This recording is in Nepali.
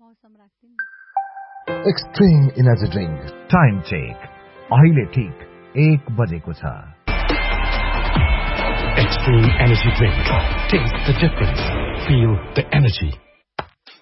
Extreme energy drink time check अहिले ठीक 1 बजेको छ। Extreme Energy Drink. Taste the difference. Feel the energy.